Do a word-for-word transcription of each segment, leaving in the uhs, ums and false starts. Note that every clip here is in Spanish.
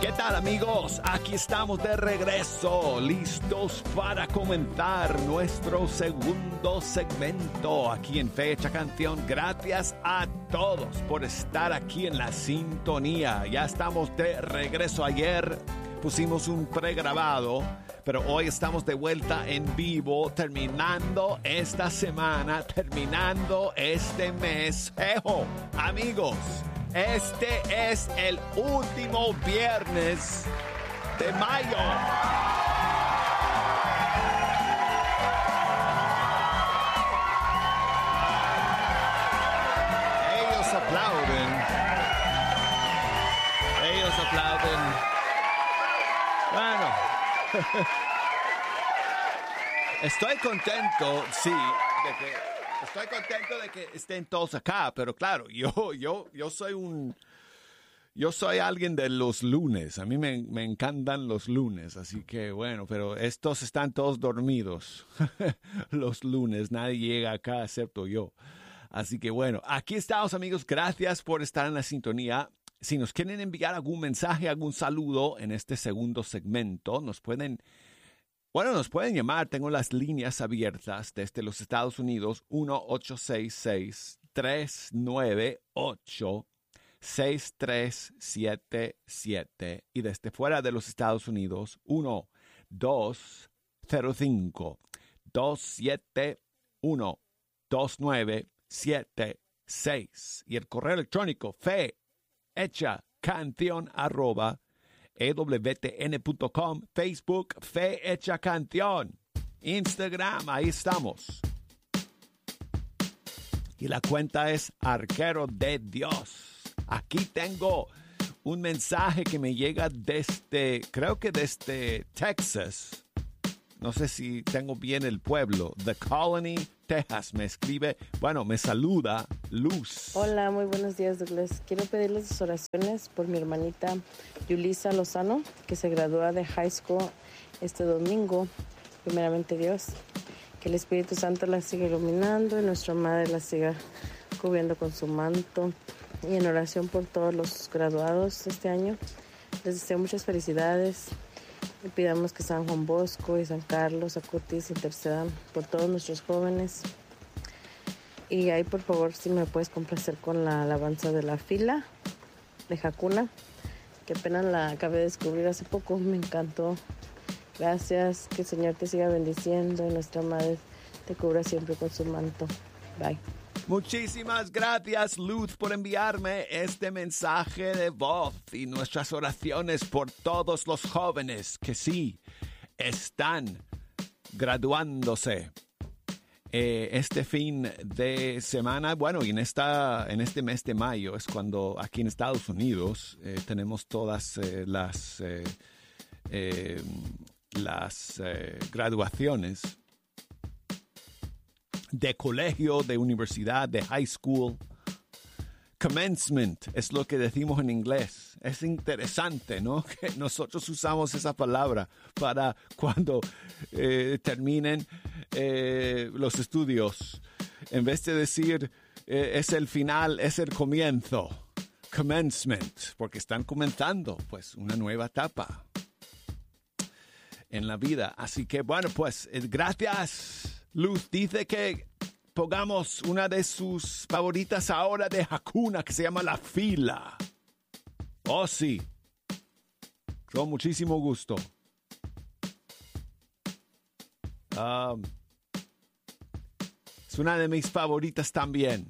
¿Qué tal, amigos? Aquí estamos de regreso, listos para comentar nuestro segundo segmento aquí en Fecha Canción. Gracias a todos por estar aquí en la sintonía. Ya estamos de regreso. Ayer pusimos un pregrabado, pero hoy estamos de vuelta en vivo, terminando esta semana, terminando este mes. ¡Ejo, amigos! Este es el último viernes de mayo. Ellos aplauden. Ellos aplauden. Bueno. Estoy contento, sí, de que... Estoy contento de que estén todos acá, pero claro, yo, yo, yo soy un, yo soy alguien de los lunes. A mí me, me encantan los lunes, así que bueno, pero estos están todos dormidos. Los lunes, nadie llega acá excepto yo. Así que bueno, aquí estamos, amigos. Gracias por estar en la sintonía. Si nos quieren enviar algún mensaje, algún saludo en este segundo segmento, nos pueden... Bueno, nos pueden llamar, tengo las líneas abiertas desde los Estados Unidos, uno ocho seis seis, tres nueve ocho, seis tres siete siete y desde fuera de los Estados Unidos, uno dos cero cinco, dos siete uno, dos nueve siete seis y el correo electrónico fe hecha canción arroba E W T N punto com, Facebook, Fe Hecha Canción, Instagram, ahí estamos. Y la cuenta es Arquero de Dios. Aquí tengo un mensaje que me llega desde, creo que desde Texas. No sé si tengo bien el pueblo. The Colony, Texas. Me escribe, bueno, me saluda Luz. Hola, muy buenos días, Douglas. Quiero pedirles sus oraciones por mi hermanita Yulisa Lozano, que se gradúa de high school este domingo. Primeramente Dios, que el Espíritu Santo la siga iluminando y nuestra Madre la siga cubriendo con su manto. Y en oración por todos los graduados este año. Les deseo muchas felicidades. Y pidamos que San Juan Bosco y San Carlos Acutis intercedan por todos nuestros jóvenes. Y ahí, por favor, si me puedes complacer con la alabanza de la fila de Hakuna, que apenas la acabé de descubrir hace poco. Me encantó. Gracias. Que el Señor te siga bendiciendo y nuestra Madre te cubra siempre con su manto. Bye. Muchísimas gracias, Luz, por enviarme este mensaje de voz y nuestras oraciones por todos los jóvenes que sí están graduándose eh, este fin de semana. Bueno, y en, esta, en este mes de mayo es cuando aquí en Estados Unidos eh, tenemos todas eh, las, eh, eh, las eh, graduaciones de colegio, de universidad, de high school. Commencement es lo que decimos en inglés. Es interesante, ¿no? Que nosotros usamos esa palabra para cuando eh, terminen eh, los estudios. En vez de decir eh, es el final, es el comienzo. Commencement, porque están comenzando pues una nueva etapa en la vida. Así que bueno, pues eh, gracias. Luz dice que pongamos una de sus favoritas ahora de Hakuna, que se llama La Fila. Oh, sí. Con muchísimo gusto. Um, es una de mis favoritas también.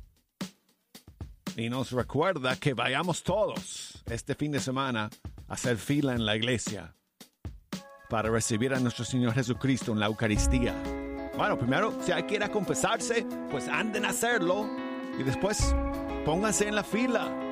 Y nos recuerda que vayamos todos este fin de semana a hacer fila en la iglesia para recibir a nuestro Señor Jesucristo en la Eucaristía. Bueno, primero, si hay que ir a confesarse, pues anden a hacerlo. Y después, pónganse en la fila.